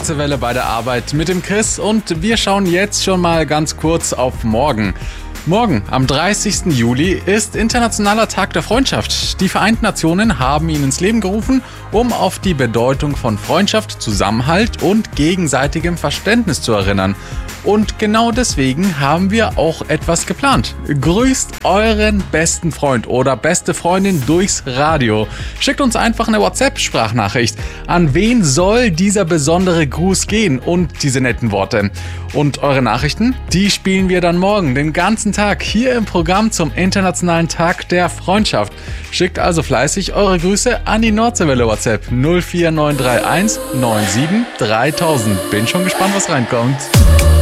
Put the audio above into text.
Nordseewelle bei der Arbeit mit dem Chris und wir schauen jetzt schon mal ganz kurz auf morgen. Morgen, am 30. Juli, ist Internationaler Tag der Freundschaft. Die Vereinten Nationen haben ihn ins Leben gerufen, um auf die Bedeutung von Freundschaft, Zusammenhalt und gegenseitigem Verständnis zu erinnern. Und genau deswegen haben wir auch etwas geplant. Grüßt euren besten Freund oder beste Freundin durchs Radio. Schickt uns einfach eine WhatsApp-Sprachnachricht. An wen soll dieser besondere Gruß gehen und diese netten Worte? Und eure Nachrichten, die spielen wir dann morgen den ganzen Tag hier im Programm zum Internationalen Tag der Freundschaft. Schickt also fleißig eure Grüße an die Nordseewelle WhatsApp 04931 97 3000. Bin schon gespannt, was reinkommt.